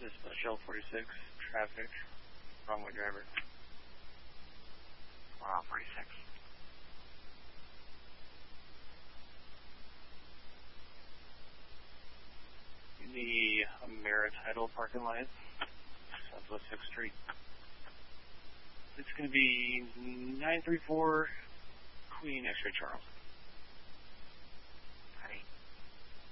Shell 46, traffic, wrong way driver. We're on 46. The Ameritidal parking lot, Southwest 6th Street. It's going to be 934 Queen X-Ray Charles.